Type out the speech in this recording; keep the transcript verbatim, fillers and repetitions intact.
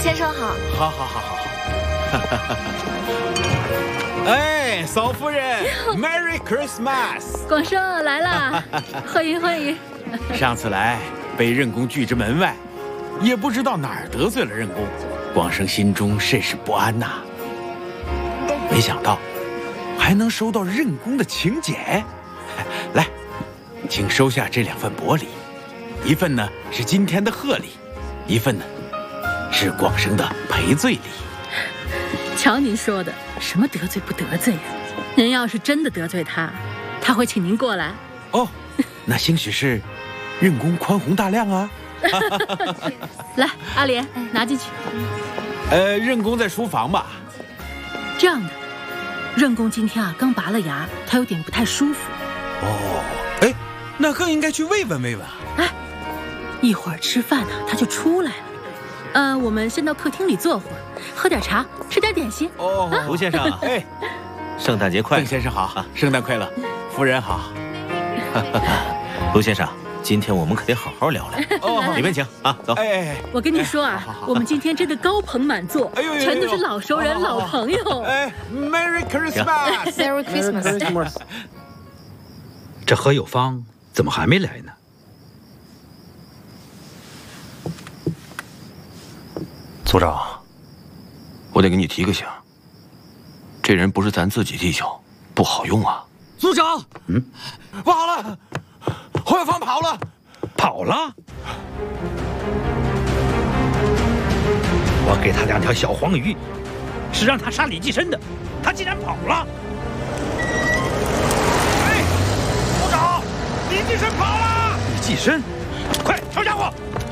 先生好。 好好好好好。哎，嫂夫人 ，Merry Christmas！ 广生来啦，欢迎欢迎。 上次来被任公拒之门外，也不知道哪儿得罪了任公，广生心中甚是不安呐。没想到还能收到任公的请柬，来，请收下这两份薄礼，一份呢是今天的贺礼，一份呢是广生的赔罪礼。 瞧您说的，什么得罪不得罪呀？您要是真的得罪他，他会请您过来。 哦，那兴许是任公宽宏大量啊。 来，阿莲，拿进去。 呃，任公在书房吧？ 这样的，任公今天啊刚拔了牙，他有点不太舒服。 哦，哎，那更应该去慰问慰问啊。 哎，一会儿吃饭呢，他就出来了。呃，我们先到客厅里坐会儿，喝点茶，吃点点心。 哦， 啊、 卢先生， 哎， 圣诞节快乐！ 邓先生好，圣诞快乐，夫人好。 卢先生，今天我们可得好好聊聊。 哦， 里面请啊，走。 哎， 我跟你说啊， 哎、 我们今天真的高朋满座， 哎呦， 全都是老熟人、老朋友。 哎 ，Merry Christmas，Merry Christmas。 这何有芳怎么还没来呢？ 组长，我得给你提个醒，这人不是咱自己弟兄，不好用啊。 组长， 嗯，不好了，侯有芳跑了， 跑了。我给他两条小黄鱼，是让他杀李济深的，他竟然跑了。 哎，组长，李济深跑了！ 李济深，快调家伙！